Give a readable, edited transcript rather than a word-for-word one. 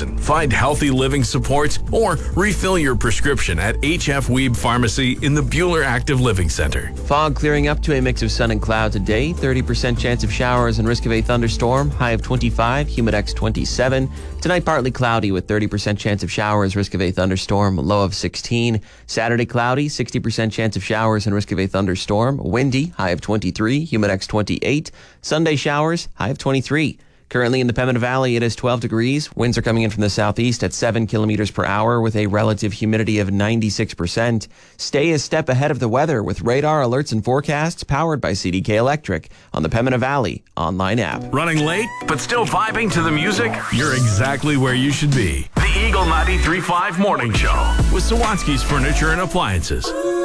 season. Find healthy living supports or refill your prescription at HF Weeb Pharmacy in the Bueller Active Living Center. Fog clearing up to a mix of sun and cloud today. 30% chance of showers and risk of a thunderstorm. High of 25, humidex 27. Tonight partly cloudy with 30% chance of showers, risk of a thunderstorm. Low of 16. Saturday cloudy, 60% chance of showers and risk of a thunderstorm. Windy, high of 23, humidex 28. Sunday showers, high of 23. Currently in the Pembina Valley, it is 12 degrees. Winds are coming in from the southeast at 7 kilometers per hour with a relative humidity of 96%. Stay a step ahead of the weather with radar alerts and forecasts powered by CDK Electric on the Pembina Valley online app. Running late, but still vibing to the music? You're exactly where you should be. The Eagle 93.5 Morning Show with Sawatsky's Furniture and Appliances.